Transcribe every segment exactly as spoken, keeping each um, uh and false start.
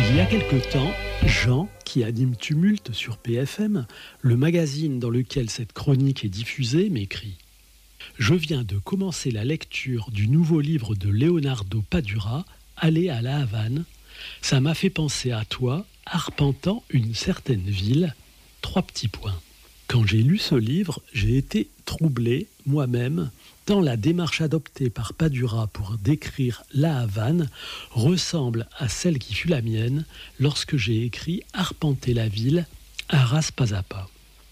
Il y a quelque temps, Jean, qui anime Tumulte sur P F M, le magazine dans lequel cette chronique est diffusée, m'écrit « Je viens de commencer la lecture du nouveau livre de Leonardo Padura, Aller à la Havane. Ça m'a fait penser à toi, arpentant une certaine ville. Trois petits points. » Quand j'ai lu ce livre, j'ai été troublé moi-même, tant la démarche adoptée par Padura pour décrire la Havane ressemble à celle qui fut la mienne lorsque j'ai écrit « Arpenter la ville » Arras pas à pas.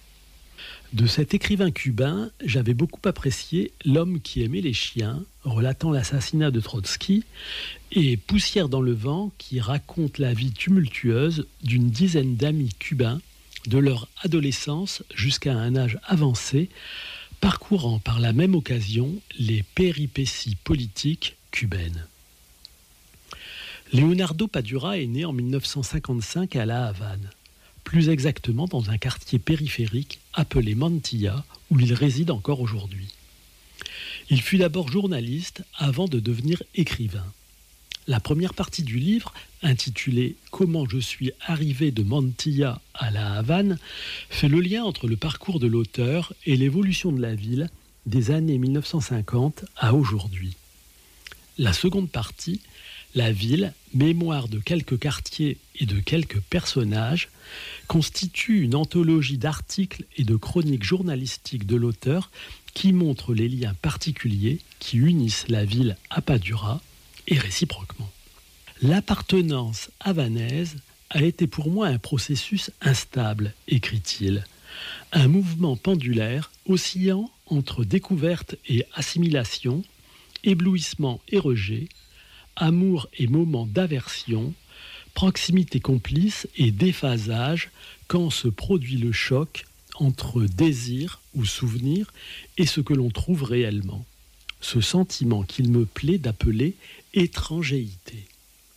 De cet écrivain cubain, j'avais beaucoup apprécié L'homme qui aimait les chiens, relatant l'assassinat de Trotsky, et Poussière dans le vent, qui raconte la vie tumultueuse d'une dizaine d'amis cubains, de leur adolescence jusqu'à un âge avancé, parcourant par la même occasion les péripéties politiques cubaines. Leonardo Padura est né en mille neuf cent cinquante-cinq à La Havane, plus exactement dans un quartier périphérique appelé Mantilla, où il réside encore aujourd'hui. Il fut d'abord journaliste avant de devenir écrivain. La première partie du livre, intitulée « Comment je suis arrivé de Mantilla à La Havane », fait le lien entre le parcours de l'auteur et l'évolution de la ville des années mille neuf cent cinquante à aujourd'hui. La seconde partie, la ville, mémoire de quelques quartiers et de quelques personnages, constitue une anthologie d'articles et de chroniques journalistiques de l'auteur qui montrent les liens particuliers qui unissent la ville à Padura et réciproquement. L'appartenance havanaise a été pour moi un processus instable, écrit-il, un mouvement pendulaire oscillant entre découverte et assimilation, éblouissement et rejet, amour et moment d'aversion, proximité complice et déphasage quand se produit le choc entre désir ou souvenir et ce que l'on trouve réellement. Ce sentiment qu'il me plaît d'appeler étrangéité.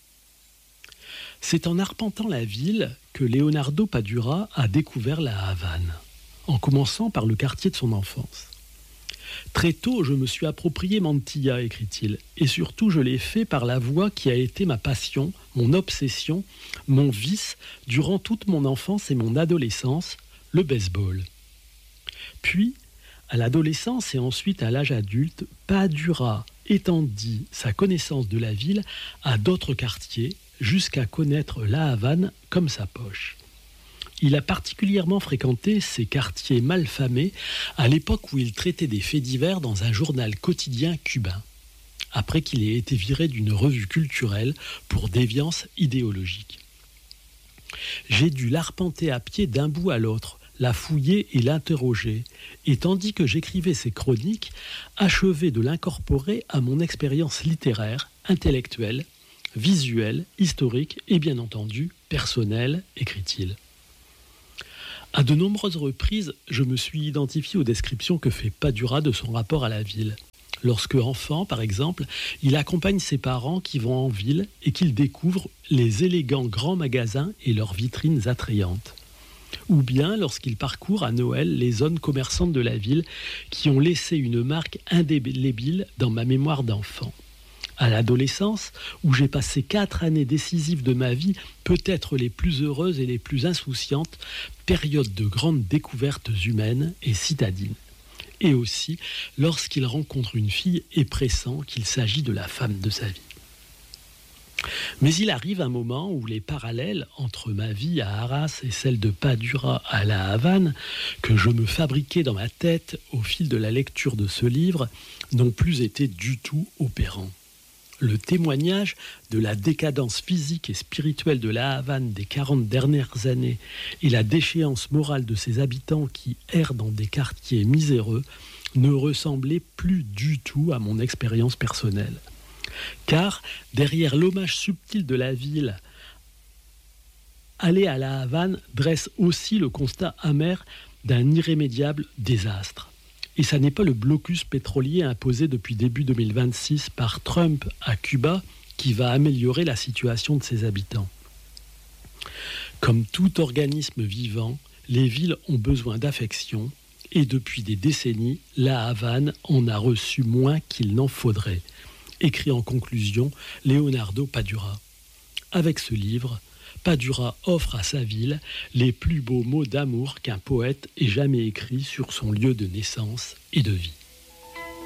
C'est en arpentant la ville que Leonardo Padura a découvert la Havane, en commençant par le quartier de son enfance. Très tôt, je me suis approprié Mantilla, écrit-il, et surtout je l'ai fait par la voie qui a été ma passion, mon obsession, mon vice durant toute mon enfance et mon adolescence, le baseball. Puis, à l'adolescence et ensuite à l'âge adulte, Padura étendit sa connaissance de la ville à d'autres quartiers jusqu'à connaître la Havane comme sa poche. Il a particulièrement fréquenté ces quartiers malfamés à l'époque où il traitait des faits divers dans un journal quotidien cubain, après qu'il ait été viré d'une revue culturelle pour déviance idéologique. J'ai dû l'arpenter à pied d'un bout à l'autre, la fouiller et l'interroger, et tandis que j'écrivais ces chroniques, achever de l'incorporer à mon expérience littéraire, intellectuelle, visuelle, historique et bien entendu personnelle, écrit-il. À de nombreuses reprises, je me suis identifié aux descriptions que fait Padura de son rapport à la ville. Lorsque, enfant, par exemple, il accompagne ses parents qui vont en ville et qu'il découvre les élégants grands magasins et leurs vitrines attrayantes. Ou bien lorsqu'il parcourt à Noël les zones commerçantes de la ville qui ont laissé une marque indélébile dans ma mémoire d'enfant. À l'adolescence, où j'ai passé quatre années décisives de ma vie, peut-être les plus heureuses et les plus insouciantes, période de grandes découvertes humaines et citadines. Et aussi lorsqu'il rencontre une fille et pressent qu'il s'agit de la femme de sa vie. Mais il arrive un moment où les parallèles entre ma vie à Arras et celle de Padura à la Havane, que je me fabriquais dans ma tête au fil de la lecture de ce livre, n'ont plus été du tout opérants. Le témoignage de la décadence physique et spirituelle de la Havane des quarante dernières années et la déchéance morale de ses habitants qui errent dans des quartiers miséreux ne ressemblait plus du tout à mon expérience personnelle. Car derrière l'hommage subtil de la ville, Aller à la Havane dresse aussi le constat amer d'un irrémédiable désastre. Et ça n'est pas le blocus pétrolier imposé depuis début deux mille vingt-six par Trump à Cuba qui va améliorer la situation de ses habitants. Comme tout organisme vivant, les villes ont besoin d'affection et depuis des décennies, la Havane en a reçu moins qu'il n'en faudrait. Écrit en conclusion Leonardo Padura. Avec ce livre, Padura offre à sa ville les plus beaux mots d'amour qu'un poète ait jamais écrits sur son lieu de naissance et de vie.